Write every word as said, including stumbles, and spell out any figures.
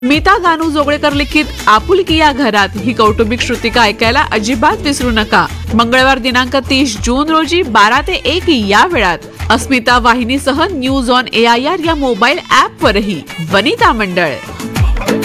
मीता गानू जोगळेकर लिखित आपुलकी या घरात ही कौटुंबिक श्रुतिका ऐकायला अजिबात विसरू नका। मंगळवार दिनांक तीस जून रोजी बारा ते एक या वेळात अस्मिता वाहिनीसह news on A I R या मोबाईल ऍप वरही वनिता मंडळ।